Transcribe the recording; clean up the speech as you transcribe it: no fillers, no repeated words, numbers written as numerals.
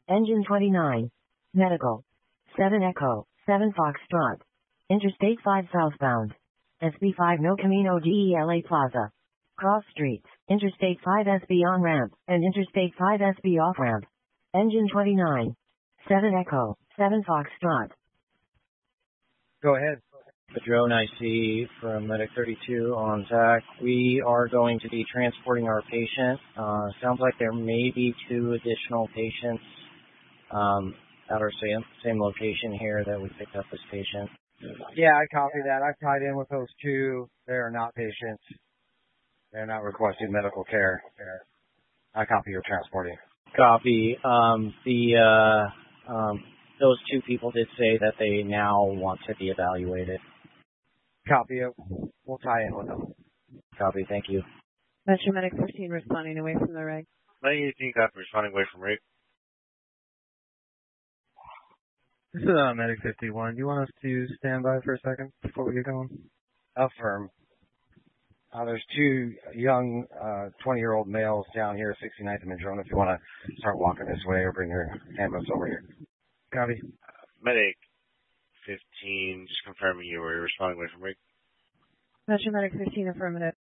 Engine 29. Medical. 7 Echo. 7 Foxtrot. Interstate 5 southbound. SB5 No Camino DELA Plaza. Cross streets. Interstate 5 SB on-ramp and Interstate 5 SB off-ramp. Engine 29. 7 Echo. 7 Foxtrot. Go ahead. The drone IC from Medic 32 on Zach. We are going to be transporting our patient. Sounds like there may be 2 additional patients at our same location here that we picked up this patient. Yeah, I copy that. I've tied in with those 2. They are not patients. They're not requesting medical care. I copy your transporting. Copy. Those 2 people did say that they now want to be evaluated. Copy it. We'll tie in with them. Copy. Thank you. Metro Medic 15 responding away from the rig. Medic 18 copy responding away from rig. This is Medic 51. Do you want us to stand by for a second before we get going? Affirm. There's 2 young 20-year-old males down here at 69th and Madrona if you want to start walking this way or bring your ambulance over here. Copy. Medic 15, just confirming you were responding away from rig. Metro Medic 15 affirmative.